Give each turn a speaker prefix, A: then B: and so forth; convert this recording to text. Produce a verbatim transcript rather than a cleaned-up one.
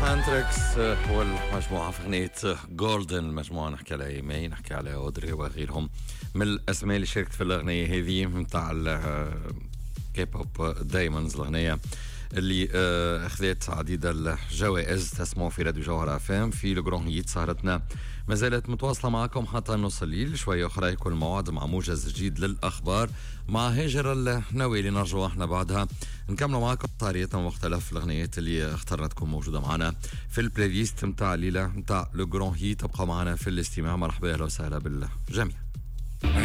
A: هانتريكس والمجموعة في أغنية جولدن. المجموعة نحكي على إيمي، نحكي على أودري وغيرهم من الأسماء اللي شاركت في الأغنية هذه متاع الكي بوب دايموندز، الأغنية اللي أخذت عديد الجوائز. تسمعوا في راديو جوهرة فام في الجرون هيت. سهرتنا ما زالت متواصلة معكم حتى نص الليل. شوية أخرى يكون الموعد مع موجز جديد للأخبار مع هاجر النويلي. نرجو احنا بعدها نكملوا معكم طاريتنا ومختلف الأغنيات اللي اخترنا تكون موجودة معنا في البلاي ليست متاع الليلة متاع الجرون هيت. تبقى معنا في الاستماع. مرحبا، أهلا وسهلا بالجميع.